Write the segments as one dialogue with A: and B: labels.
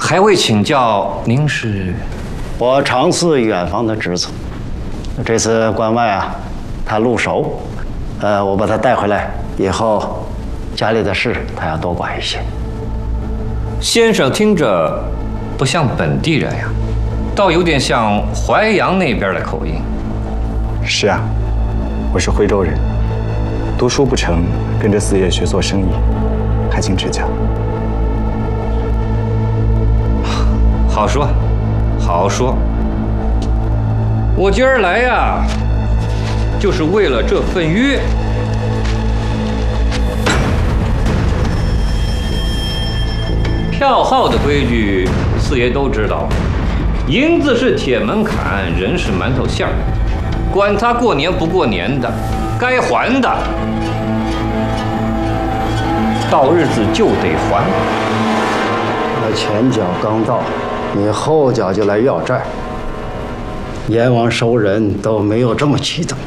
A: 还未请教您是？
B: 我常侍远房的侄子，这次关外啊，他入守，我把他带回来以后，家里的事他要多管一些。
A: 先生听着不像本地人呀，倒有点像淮阳那边的口音。
C: 是啊，我是徽州人，读书不成，跟着四爷学做生意，还请指教。
A: 好说，好说。我今儿来呀，就是为了这份约。票号的规矩，四爷都知道。银子是铁门槛，人是馒头馅儿，管他过年不过年的，该还的，到日子就得还。
B: 我前脚刚到，你后脚就来要债，阎王收人都没有这么气的。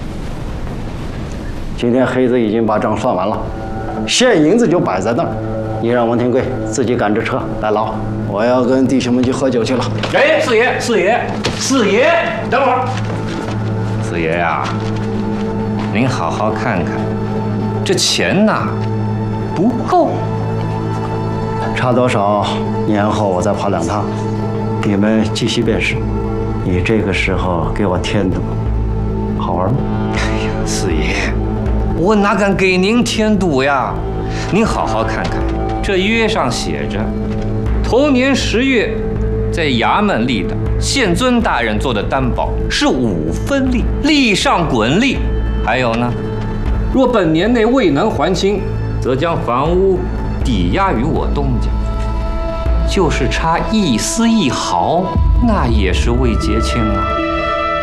B: 今天黑子已经把账算完了，现银子就摆在那儿。你让王天贵自己赶着车来捞，我要跟弟兄们去喝酒去了。
A: 哎，四爷，四爷，四爷，等会儿。四爷呀，您好好看看，这钱呐不够，
B: 差多少？年后我再跑2趟，你们继续便是。你这个时候给我添堵，好玩吗？
A: 哎呀，四爷，我哪敢给您添堵呀？您好好看看。这约上写着，头年10月，在衙门立的县尊大人做的担保是5分利，利上滚利。还有呢，若本年内未能还清，则将房屋抵押于我东家。就是差1丝1毫，那也是未结清啊。